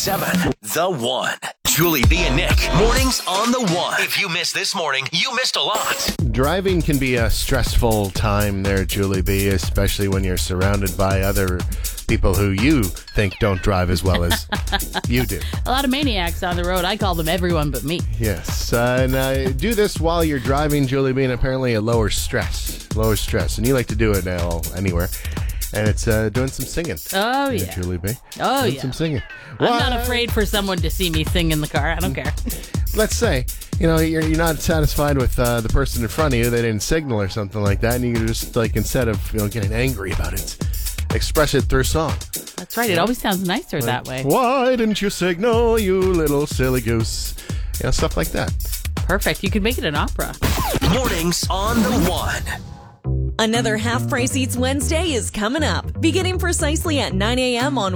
101.7 The One. Julie B and Nick. Mornings on The One. If you missed this morning, you missed a lot. Driving can be a stressful time there, Julie B, especially when you're surrounded by other people who you think don't drive as well as you do. A lot of maniacs on the road. I call them everyone but me. Yes. And do this while you're driving, Julie B, and apparently it lowers stress. And you like to do it now anywhere. And it's doing some singing. Oh, yeah. Julie B. Oh, doing yeah. some singing. I'm not afraid for someone to see me sing in the car. I don't care. Let's say, you're not satisfied with the person in front of you. They didn't signal or something like that. And you just, instead of getting angry about it, express it through song. That's right. It always sounds nicer that way. Why didn't you signal, you little silly goose? Stuff like that. Perfect. You could make it an opera. Mornings on The One. Another Half Price Eats Wednesday is coming up, beginning precisely at 9 a.m. on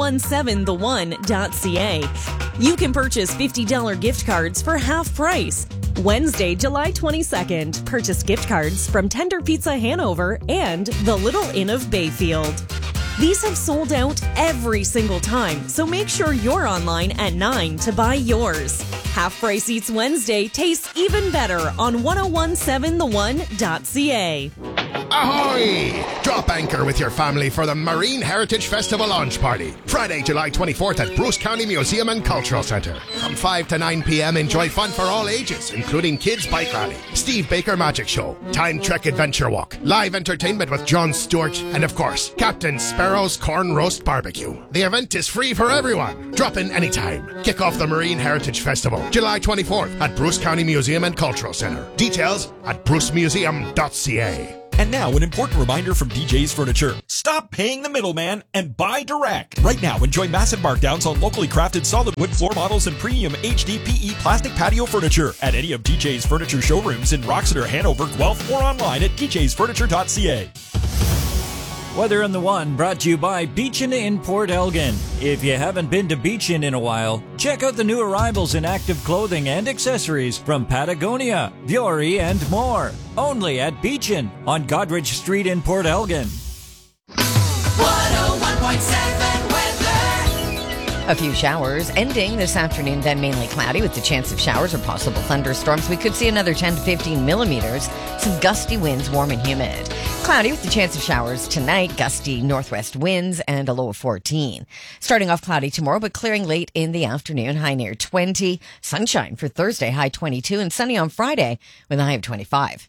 1017theone.ca. You can purchase $50 gift cards for half price. Wednesday, July 22nd, purchase gift cards from Tender Pizza Hanover and the Little Inn of Bayfield. These have sold out every single time, so make sure you're online at 9 to buy yours. Half Price Eats Wednesday tastes even better on 1017theone.ca. Ahoy! Drop anchor with your family for the Marine Heritage Festival launch party. Friday, July 24th at Bruce County Museum and Cultural Centre. From 5 to 9 p.m, enjoy fun for all ages, including Kids Bike Rally, Steve Baker Magic Show, Time Trek Adventure Walk, live entertainment with Jon Stewart, and of course, Captain Sparrow's Corn Roast Barbecue. The event is free for everyone. Drop in anytime. Kick off the Marine Heritage Festival, July 24th at Bruce County Museum and Cultural Centre. Details at brucemuseum.ca. And now, an important reminder from DJ's Furniture. Stop paying the middleman and buy direct. Right now, enjoy massive markdowns on locally crafted solid wood floor models and premium HDPE plastic patio furniture at any of DJ's Furniture showrooms in Roxeter, Hanover, Guelph, or online at djsfurniture.ca. Weather on the One brought to you by Beachin in Port Elgin. If you haven't been to Beachin in a while, check out the new arrivals in active clothing and accessories from Patagonia, Vuori, and more. Only at Beachin on Godrich Street in Port Elgin. 101.7 weather. A few showers ending this afternoon, then mainly cloudy with the chance of showers or possible thunderstorms. We could see another 10 to 15 millimeters. Some gusty winds, warm and humid. Cloudy with the chance of showers tonight, gusty northwest winds, and a low of 14. Starting off cloudy tomorrow, but clearing late in the afternoon, high near 20. Sunshine for Thursday, high 22, and sunny on Friday with a high of 25.